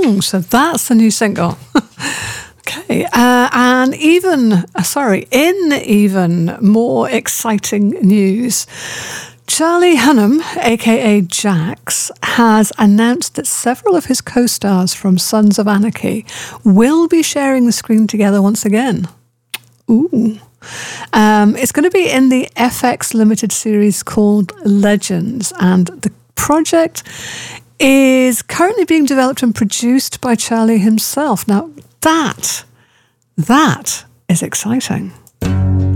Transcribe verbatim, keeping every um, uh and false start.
Mm, so that's the new single. Okay, uh, and even, uh, sorry, in even more exciting news, Charlie Hunnam, aka Jax, has announced that several of his co-stars from Sons of Anarchy will be sharing the screen together once again. Ooh. Um, it's going to be in the F X limited series called Legends, and the project is currently being developed and produced by Charlie himself. Now, that, that is exciting.